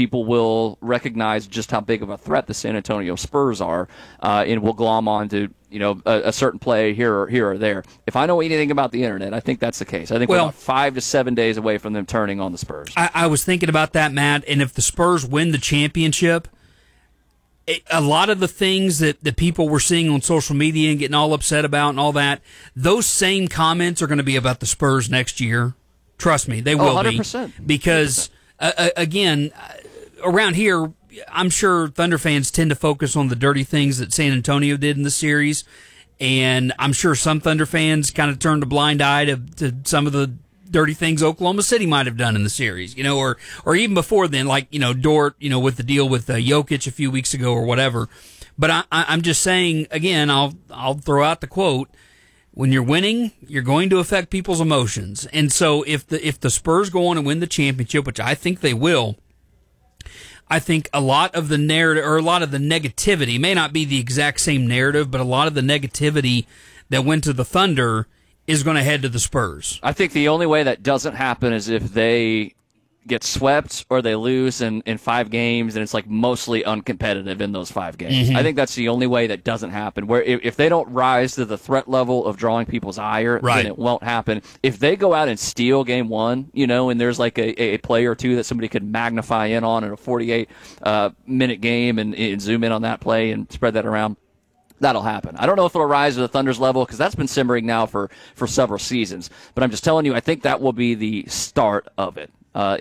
people will recognize just how big of a threat the San Antonio Spurs are, and will glom on to a certain play here or there. If I know anything about the internet, I think that's the case. I think we're about 5 to 7 days away from them turning on the Spurs. I was thinking about that, Matt, and if the Spurs win the championship, a lot of the things that the people were seeing on social media and getting all upset about and all that, those same comments are going to be about the Spurs next year. Trust me, they will 100%. be. Because, again, around here, I'm sure Thunder fans tend to focus on the dirty things that San Antonio did in the series, and I'm sure some Thunder fans kind of turned a blind eye to some of the dirty things Oklahoma City might have done in the series, or even before then, like, Dort, with the deal with Jokic a few weeks ago or whatever. But I'm just saying, again, I'll throw out the quote: when you're winning, you're going to affect people's emotions. And so if the Spurs go on and win the championship, which I think they will, I think a lot of the narrative, or a lot of the negativity, may not be the exact same narrative, but a lot of the negativity that went to the Thunder is going to head to the Spurs. I think the only way that doesn't happen is if they get swept or they lose in 5 games and it's like mostly uncompetitive in those 5 games. Mm-hmm. I think that's the only way that doesn't happen. Where if they don't rise to the threat level of drawing people's ire, then it won't happen. If they go out and steal game 1, and there's like a play or two that somebody could magnify in on in a 48-minute game and zoom in on that play and spread that around, that'll happen. I don't know if it'll rise to the Thunder's level because that's been simmering now for several seasons. But I'm just telling you, I think that will be the start of it.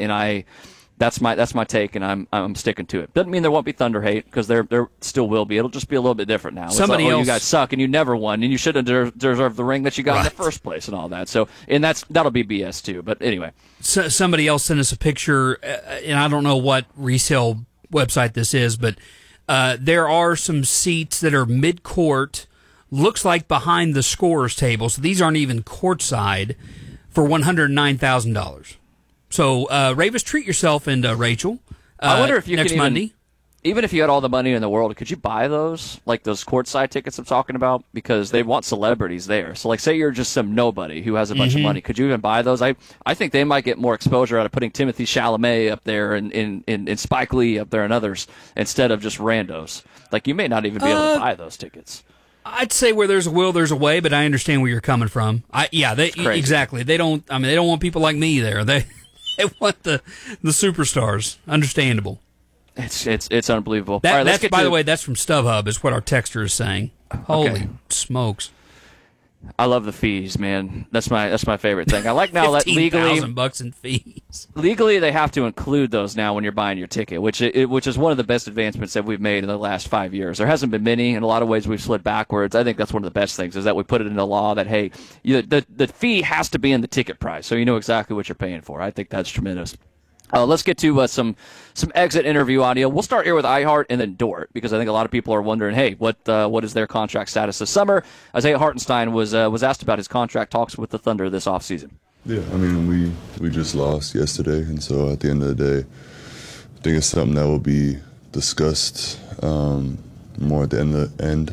That's my take, and I'm sticking to it. Doesn't mean there won't be Thunder hate, because there still will be. It'll just be a little bit different now. Somebody else, you guys suck and you never won, and you shouldn't deserve the ring that you got in the first place and all that. So, and that'll be BS too. But anyway, somebody else sent us a picture, and I don't know what resale website this is, but there are some seats that are mid-court, looks like behind the scorer's table. So these aren't even courtside, for $109,000. So, Ravis, treat yourself, and Rachel. I wonder if you next can Monday. Even if you had all the money in the world, could you buy those, like those courtside tickets I'm talking about? Because they want celebrities there. So, like, say you're just some nobody who has a bunch of money. Could you even buy those? I think they might get more exposure out of putting Timothy Chalamet up there and Spike Lee up there and others instead of just randos. Like, you may not even be able to buy those tickets. I'd say where there's a will, there's a way, but I understand where you're coming from. Exactly. They don't want people like me there. They want the superstars. Understandable. It's unbelievable. All right, let's get by the way, that's from StubHub, is what our texter is saying. Holy smokes! I love the fees, man. That's my favorite thing. I like now that legally $15,000 in fees. Legally, they have to include those now when you're buying your ticket, which is one of the best advancements that we've made in the last 5 years. There hasn't been many. In a lot of ways, we've slid backwards. I think that's one of the best things, is that we put it into law that, hey, the fee has to be in the ticket price, so you know exactly what you're paying for. I think that's tremendous. Let's get to some exit interview audio. We'll start here with iHeart and then Dort, because I think a lot of people are wondering, hey, what is their contract status this summer? Isaiah Hartenstein was asked about his contract talks with the Thunder this offseason. Yeah, I mean, we just lost yesterday, and so at the end of the day, I think it's something that will be discussed more at the end.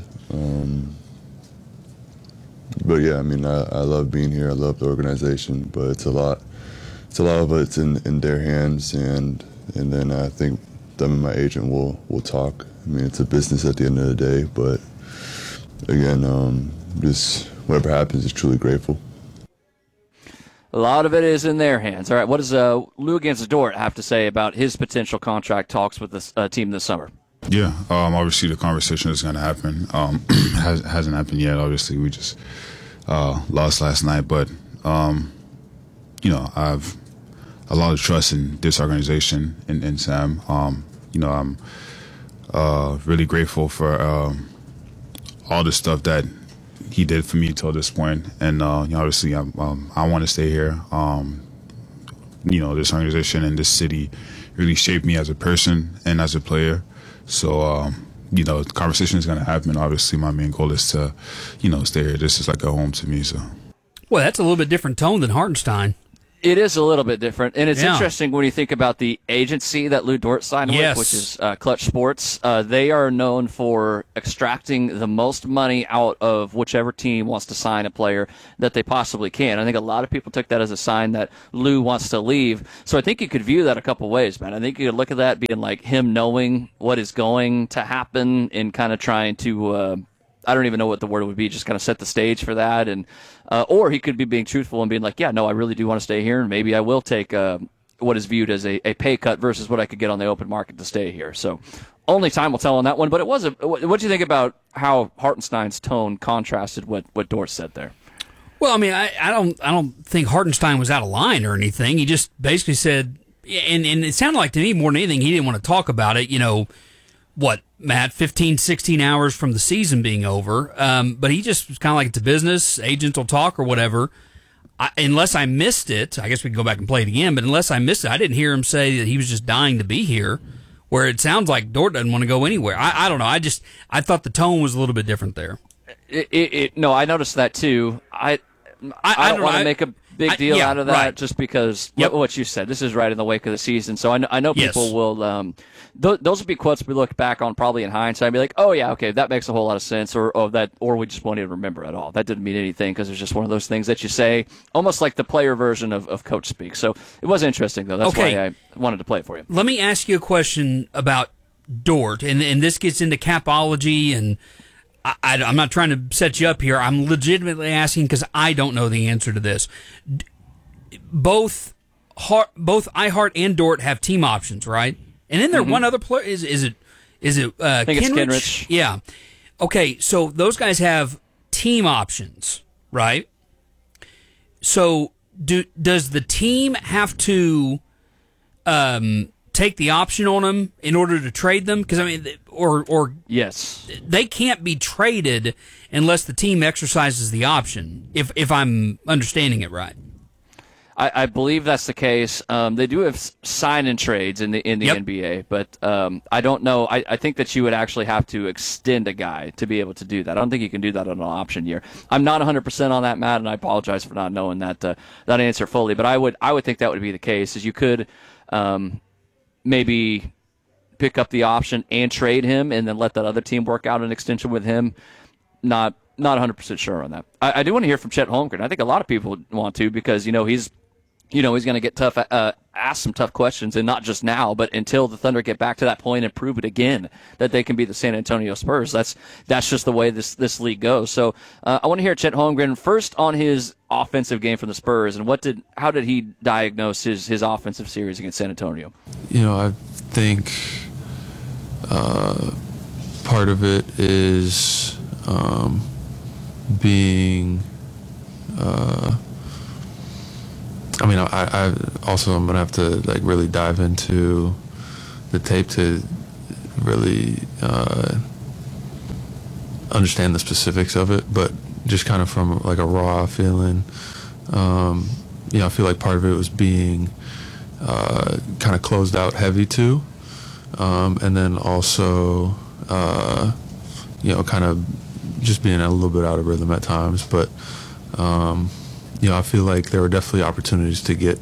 But yeah, I mean, I love being here. I love the organization, but it's a lot of it's in their hands, and then I think them and my agent will talk. I mean, it's a business at the end of the day, but again, just whatever happens, is truly grateful. A lot of it is in their hands. All right, what does Luguentz Dort have to say about his potential contract talks with this team this summer? Yeah, obviously the conversation is going to happen. Hasn't happened yet. Obviously, we just lost last night, but I have a lot of trust in this organization and in Sam. I'm really grateful for all the stuff that he did for me until this point, and obviously I want to stay here. This organization and this city really shaped me as a person and as a player. So the conversation is going to happen. Obviously, my main goal is to stay here. This is like a home to me. So, well, that's a little bit different tone than Hartenstein. It is a little bit different, and it's interesting when you think about the agency that Lou Dort signed with, which is Clutch Sports. They are known for extracting the most money out of whichever team wants to sign a player that they possibly can. I think a lot of people took that as a sign that Lou wants to leave. So I think you could view that a couple ways, man. I think you could look at that being like him knowing what is going to happen and kind of trying to I don't even know what the word would be, just kind of set the stage for that. And or he could be being truthful and being like, yeah, no, I really do want to stay here, and maybe I will take what is viewed as a pay cut versus what I could get on the open market to stay here. So only time will tell on that one. But it was what do you think about how Hartenstein's tone contrasted what Dort said there? Well, I mean, I don't think Hartenstein was out of line or anything. He just basically said, and it sounded like to me more than anything, he didn't want to talk about it, what, Matt, 15, 16 hours from the season being over. But he just was kind of like, it's a business, agents will talk or whatever. Unless I missed it, I guess we can go back and play it again, but unless I missed it, I didn't hear him say that he was just dying to be here, where it sounds like Dort doesn't want to go anywhere. I don't know. I thought the tone was a little bit different there. No, I noticed that too. I don't want to make a big deal out of that just because what you said. This is right in the wake of the season, so I know people will. Those would be quotes we look back on probably in hindsight and be like, oh yeah, okay, that makes a whole lot of sense, or we just won't even remember at all. That didn't mean anything because it's just one of those things that you say, almost like the player version of coach speak. So it was interesting though. That's why I wanted to play it for you. Let me ask you a question about Dort, and this gets into capology, and I'm not trying to set you up here. I'm legitimately asking because I don't know the answer to this. Both iHeart and Dort have team options, right? And then there one other player. Is it I think it's Kenrich. Yeah. Okay, so those guys have team options, right? So does the team have to take the option on them in order to trade them? Because I mean, or yes, they can't be traded unless the team exercises the option. If I'm understanding it right. I believe that's the case. They do have sign-in trades in the NBA, but I don't know. I think that you would actually have to extend a guy to be able to do that. I don't think you can do that on an option year. I'm not 100% on that, Matt, and I apologize for not knowing that answer fully. But I would think that would be the case. Is you could maybe pick up the option and trade him, and then let that other team work out an extension with him. Not 100% sure on that. I do want to hear from Chet Holmgren. I think a lot of people want to because he's going to get asked some tough questions, and not just now, but until the Thunder get back to that point and prove it again that they can be the San Antonio Spurs. That's just the way this league goes. So I want to hear Chet Holmgren first on his offensive game from the Spurs, and how did he diagnose his offensive series against San Antonio? I think part of it is being. I also am gonna have to really dive into the tape to really understand the specifics of it, but just kind of from a raw feeling, I feel like part of it was being kind of closed out heavy too, and then also kind of just being a little bit out of rhythm at times, but. I feel like there were definitely opportunities to get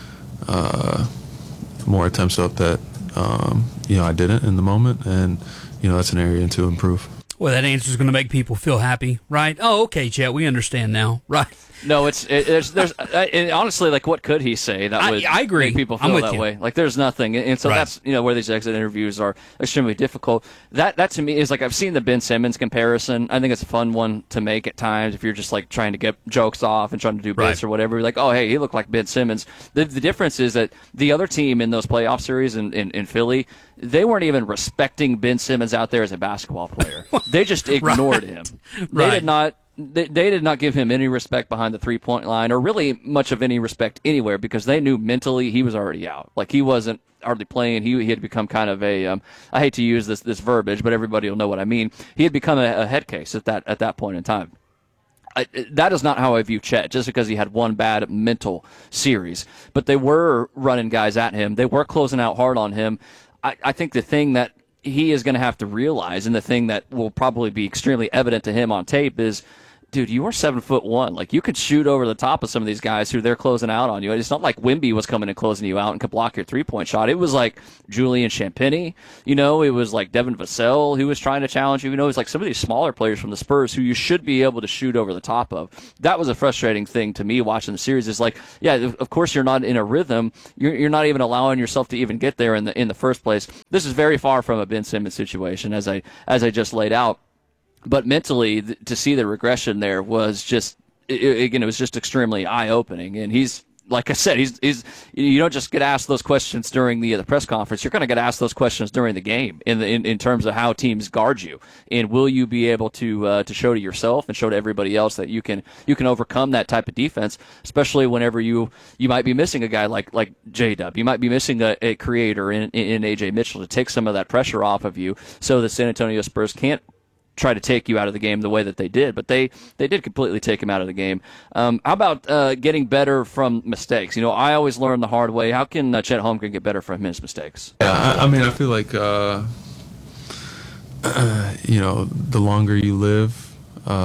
more attempts up that, I didn't in the moment, and, that's an area to improve. Well, that answer is going to make people feel happy, right? Oh, okay, Chet, we understand now, right? No, there's and honestly, what could he say that would I agree. make people feel that way? There's nothing, and so that's where these exit interviews are extremely difficult. That to me is I've seen the Ben Simmons comparison. I think it's a fun one to make at times if you're just trying to get jokes off and trying to do bits or whatever. You're like, oh hey, he looked like Ben Simmons. The difference is that the other team in those playoff series in Philly, they weren't even respecting Ben Simmons out there as a basketball player. They just ignored him. They did not. They did not give him any respect behind the three-point line, or really much of any respect anywhere, because they knew mentally he was already out. He wasn't hardly playing. He had become kind of a I hate to use this verbiage, but everybody will know what I mean. He had become a head case at that point in time. That is not how I view Chet, just because he had one bad mental series. But they were running guys at him. They were closing out hard on him. I think the thing that he is going to have to realize, and the thing that will probably be extremely evident to him on tape, is dude, you are 7'1". Like, you could shoot over the top of some of these guys who they're closing out on you. It's not like Wemby was coming and closing you out and could block your 3-point shot. It was like Julian Champagny, it was like Devin Vassell who was trying to challenge you. It was like some of these smaller players from the Spurs who you should be able to shoot over the top of. That was a frustrating thing to me watching the series. Is like, yeah, of course you're not in a rhythm. You're not even allowing yourself to even get there in the first place. This is very far from a Ben Simmons situation, as I just laid out. But mentally, to see the regression there was just, again, it was just extremely eye-opening. And he's, like I said, he's you don't just get asked those questions during the press conference. You're going to get asked those questions during the game in terms of how teams guard you. And will you be able to show to yourself and show to everybody else that you can overcome that type of defense, especially whenever you might be missing a guy like J-Dub. You might be missing a creator in A.J. Mitchell to take some of that pressure off of you so the San Antonio Spurs can't try to take you out of the game the way that they did, but they did completely take him out of the game. How about getting better from mistakes? I always learn the hard way. How can Chet Holmgren get better from his mistakes? Yeah, I feel like the longer you live,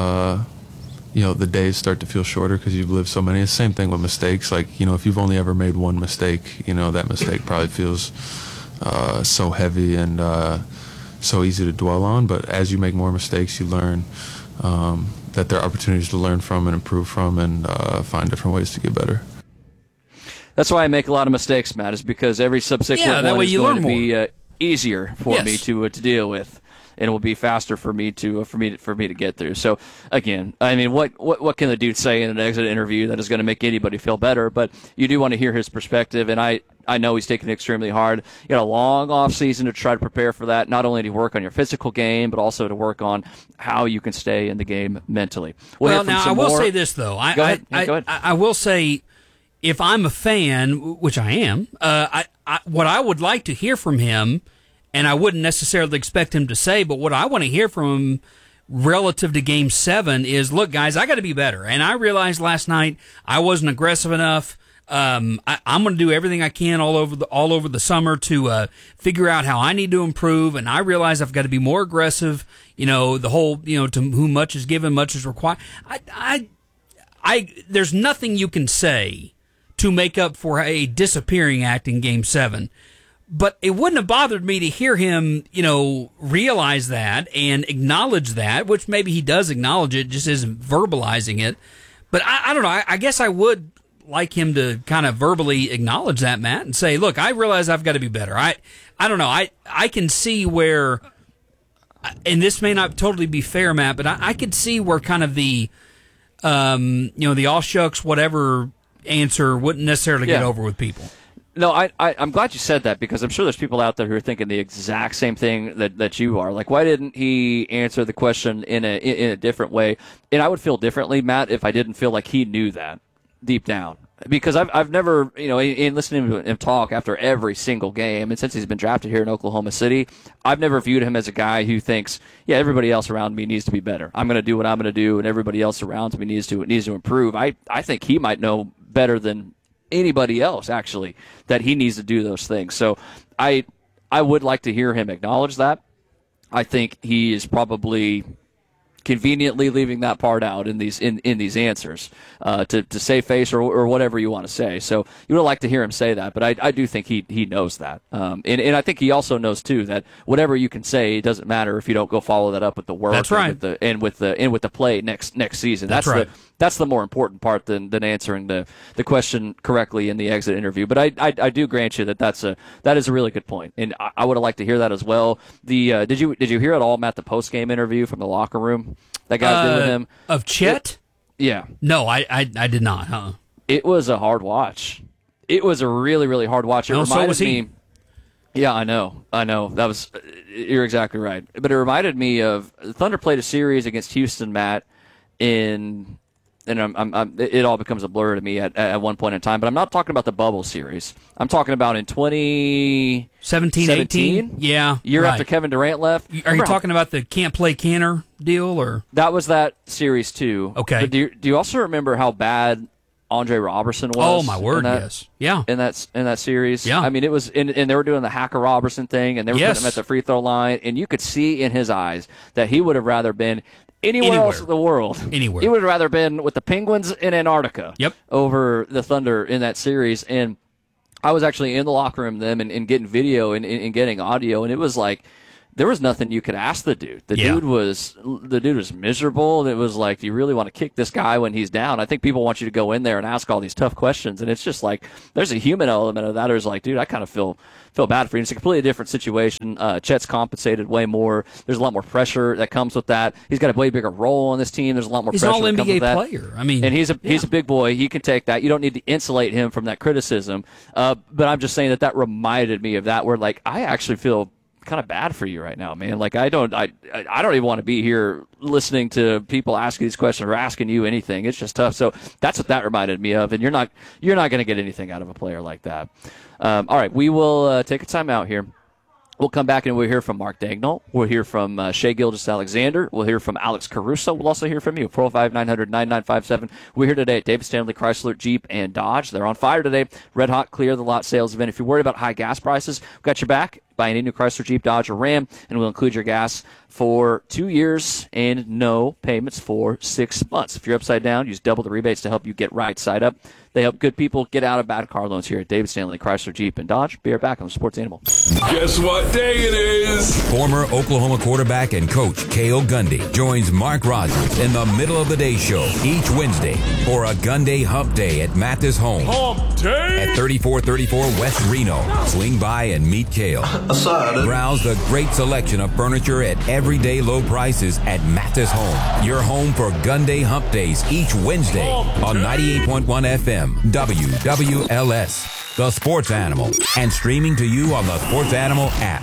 the days start to feel shorter because you've lived so many. It's the same thing with mistakes. Like, if you've only ever made one mistake, that mistake probably feels so heavy and so easy to dwell on. But as you make more mistakes, you learn that there are opportunities to learn from and improve from and find different ways to get better. That's why I make a lot of mistakes, Matt, is because every subsequent one is going to be easier for me to deal with, and it will be faster for me to get through. So again, what can the dude say in an exit interview that is going to make anybody feel better? But you do want to hear his perspective, and I know he's taking it extremely hard. You got a long off season to try to prepare for that, not only to work on your physical game, but also to work on how you can stay in the game mentally. Well, now I will say this though. Go ahead. I will say, if I'm a fan, which I am, what I would like to hear from him, and I wouldn't necessarily expect him to say, but what I want to hear from him relative to Game 7 is, look, guys, I got to be better. And I realized last night I wasn't aggressive enough. I'm going to do everything I can all over the summer to figure out how I need to improve. And I realize I've got to be more aggressive. The whole, to whom much is given, much is required. There's nothing you can say to make up for a disappearing act in Game 7. But it wouldn't have bothered me to hear him, realize that and acknowledge that, which maybe he does acknowledge it, just isn't verbalizing it. But I don't know. I guess I would like him to kind of verbally acknowledge that, Matt, and say, look, I realize I've got to be better. I don't know. I can see where, and this may not totally be fair, Matt, but I could see where kind of the, the all shucks, whatever answer wouldn't necessarily get over with people. No, I'm glad you said that, because I'm sure there's people out there who are thinking the exact same thing that you are. Like, why didn't he answer the question in a different way? And I would feel differently, Matt, if I didn't feel like he knew that deep down. Because I've never, in listening to him talk after every single game, and since he's been drafted here in Oklahoma City, I've never viewed him as a guy who thinks, yeah, everybody else around me needs to be better. I'm going to do what I'm going to do, and everybody else around me needs to improve. I think he might know better than anybody else, actually, that he needs to do those things. So I would like to hear him acknowledge that. I think he is probably conveniently leaving that part out in these answers to save face or whatever you want to say. So you would like to hear him say that, but I do think he knows that, and I think he also knows too that whatever you can say, it doesn't matter if you don't go follow that up with the work. That's right. and with the play next season. That's right. That's the more important part than answering the question correctly in the exit interview. But I do grant you that is a really good point, and I would have liked to hear that as well. Did you hear at all, Matt, the post game interview from the locker room that guy did with him of Chet? Yeah. No, I did not. Huh? It was a hard watch. It was a really, really hard watch. It reminded me. Yeah, I know. You're exactly right. But it reminded me of Thunder played a series against Houston, Matt, and it all becomes a blur to me at one point in time. But I'm not talking about the bubble series. I'm talking about in 2017, 18? Yeah. Year after Kevin Durant left. Are you talking about the can't play Canner deal? Or that was that series too. Okay. But do you also remember how bad Andre Robertson was? Oh, my word, yes. Yeah. In that series. Yeah. I mean, it was, and they were doing the Hacker Robertson thing, and they were putting him at the free throw line, and you could see in his eyes that he would have rather been anywhere else in the world. Anywhere. He would have rather been with the Penguins in Antarctica over the Thunder in that series. And I was actually in the locker room with them and getting video and getting audio, and it was like there was nothing you could ask the dude. The dude was miserable. It was like, do you really want to kick this guy when he's down? I think people want you to go in there and ask all these tough questions, and it's just like there's a human element of that. There's like, dude, I kind of feel bad for you. It's a completely different situation. Chet's compensated way more. There's a lot more pressure that comes with that. He's got a way bigger role on this team. There's a lot more pressure that comes with that. He's an All-NBA player. I mean, and he's a big boy. He can take that. You don't need to insulate him from that criticism. But I'm just saying that reminded me of that, where like I actually feel kind of bad for you right now, man. Like I don't even want to be here listening to people asking these questions or asking you anything. It's just tough. So that's what that reminded me of. And you're not going to get anything out of a player like that. All right, we will take a time out here. We'll come back and we'll hear from Mark Daigneault. We'll hear from Shai Gilgeous-Alexander. We'll hear from Alex Caruso. We'll also hear from you. 405-900-9957. We're here today at David Stanley Chrysler Jeep and Dodge. They're on fire today. Red Hot Clear the Lot sales event. If you're worried about high gas prices, we've got your back. Buy any new Chrysler, Jeep, Dodge, or Ram, and we'll include your gas for 2 years and no payments for 6 months. If you're upside down, use double the rebates to help you get right side up. They help good people get out of bad car loans here at David Stanley Chrysler Jeep and Dodge. Be right back on the Sports Animal. Guess what day it is? Former Oklahoma quarterback and coach Cale Gundy joins Mark Rogers in the middle of the day show each Wednesday for a Gundy Hump Day at Mathis Home. Hump Day? At 3434 West Reno. Swing by and meet Cale. Browse the great selection of furniture at everyday low prices at Mathis Home. Your home for Gundy Hump Days each Wednesday on 98.1 FM, WWLS, The Sports Animal, and streaming to you on the Sports Animal app.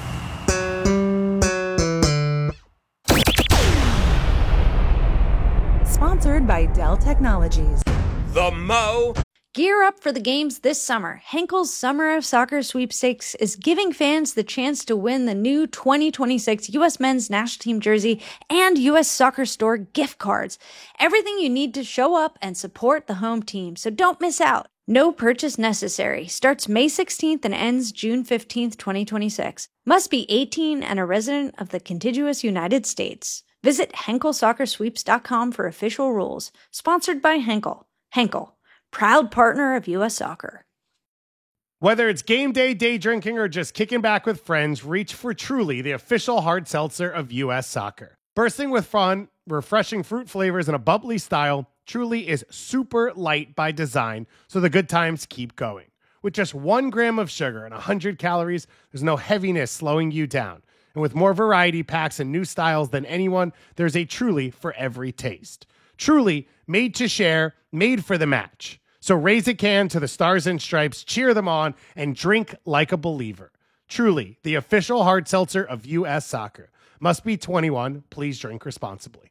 Sponsored by Dell Technologies. The Mo. Gear up for the games this summer. Henkel's Summer of Soccer Sweepstakes is giving fans the chance to win the new 2026 U.S. Men's National Team jersey and U.S. Soccer Store gift cards. Everything you need to show up and support the home team, so don't miss out. No purchase necessary. Starts May 16th and ends June 15th, 2026. Must be 18 and a resident of the contiguous United States. Visit HenkelSoccerSweeps.com for official rules. Sponsored by Henkel. Henkel, proud partner of U.S. Soccer. Whether it's game day, day drinking, or just kicking back with friends, reach for Truly, the official hard seltzer of U.S. Soccer. Bursting with fun, refreshing fruit flavors, and a bubbly style, Truly is super light by design, so the good times keep going. With just 1 gram of sugar and 100 calories, there's no heaviness slowing you down. And with more variety packs and new styles than anyone, there's a Truly for every taste. Truly, made to share, made for the match. So raise a can to the Stars and Stripes, cheer them on, and drink like a believer. Truly, the official hard seltzer of U.S. Soccer. Must be 21. Please drink responsibly.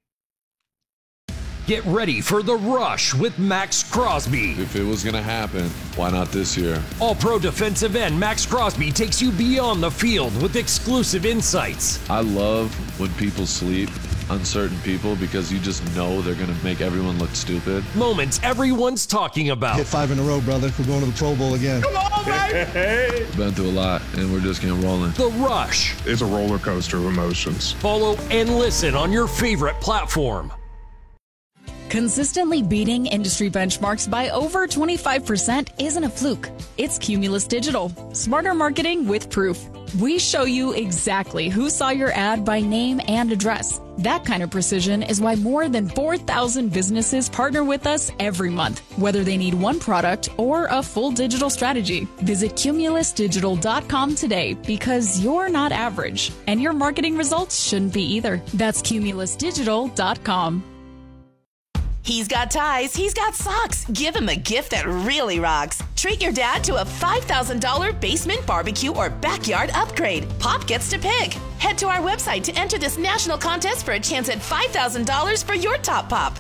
Get ready for the rush with Max Crosby. If it was going to happen, why not this year? All-pro defensive end Max Crosby takes you beyond the field with exclusive insights. I love when people sleep, uncertain people, because you just know they're going to make everyone look stupid. Moments everyone's talking about. Hit 5 in a row, brother. We're going to the Pro Bowl again. Come on, baby! Been through a lot, and we're just getting rolling. The Rush. It's a roller coaster of emotions. Follow and listen on your favorite platform. Consistently beating industry benchmarks by over 25% isn't a fluke. It's Cumulus Digital. Smarter marketing with proof. We show you exactly who saw your ad by name and address. That kind of precision is why more than 4,000 businesses partner with us every month, whether they need one product or a full digital strategy. Visit cumulusdigital.com today, because you're not average, and your marketing results shouldn't be either. That's cumulusdigital.com. He's got ties, he's got socks. Give him a gift that really rocks. Treat your dad to a $5,000 basement barbecue or backyard upgrade. Pop gets to pick. Head to our website to enter this national contest for a chance at $5,000 for your top pop.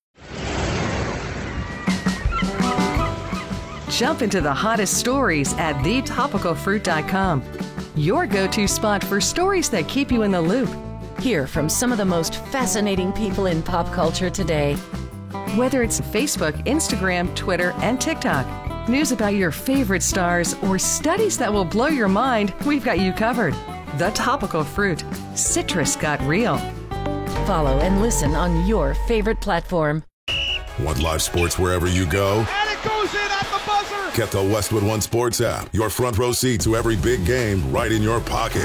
Jump into the hottest stories at thetopicalfruit.com. Your go-to spot for stories that keep you in the loop. Hear from some of the most fascinating people in pop culture today. Whether it's Facebook, Instagram, Twitter, and TikTok, news about your favorite stars, or studies that will blow your mind, we've got you covered. The Topical Fruit. Citrus got real. Follow and listen on your favorite platform. Want live sports wherever you go? And it goes in at the buzzer. Get the Westwood One Sports app. Your front row seat to every big game right in your pocket.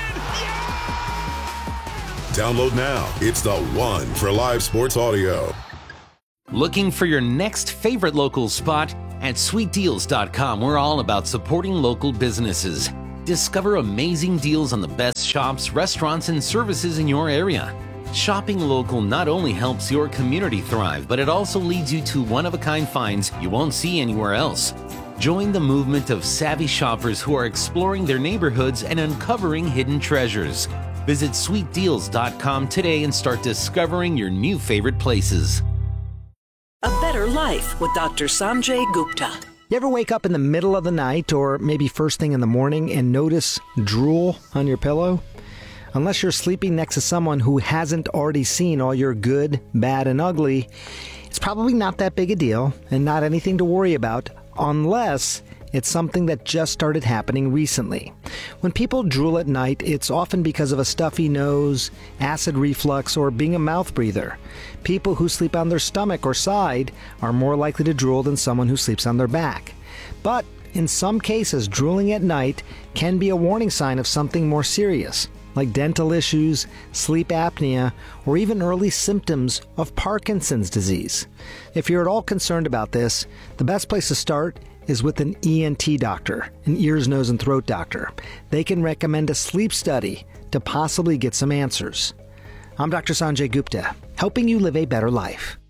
Download now. It's the one for live sports audio. Looking for your next favorite local spot? At sweetdeals.com, we're all about supporting local businesses. Discover amazing deals on the best shops, restaurants, and services in your area. Shopping local not only helps your community thrive, but it also leads you to one-of-a-kind finds you won't see anywhere else. Join the movement of savvy shoppers who are exploring their neighborhoods and uncovering hidden treasures. Visit sweetdeals.com today and start discovering your new favorite places. A Better Life with Dr. Sanjay Gupta. You ever wake up in the middle of the night or maybe first thing in the morning and notice drool on your pillow? Unless you're sleeping next to someone who hasn't already seen all your good, bad, and ugly, it's probably not that big a deal and not anything to worry about unless it's something that just started happening recently. When people drool at night, it's often because of a stuffy nose, acid reflux, or being a mouth breather. People who sleep on their stomach or side are more likely to drool than someone who sleeps on their back. But in some cases, drooling at night can be a warning sign of something more serious, like dental issues, sleep apnea, or even early symptoms of Parkinson's disease. If you're at all concerned about this, the best place to start is with an ENT doctor, an ears, nose, and throat doctor. They can recommend a sleep study to possibly get some answers. I'm Dr. Sanjay Gupta, helping you live a better life.